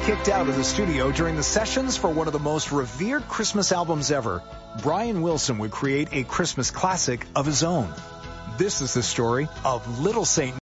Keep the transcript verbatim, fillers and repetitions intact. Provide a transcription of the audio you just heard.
kicked out of the studio during the sessions for one of the most revered Christmas albums ever, Brian Wilson would create a Christmas classic of his own. This is the story of Little Saint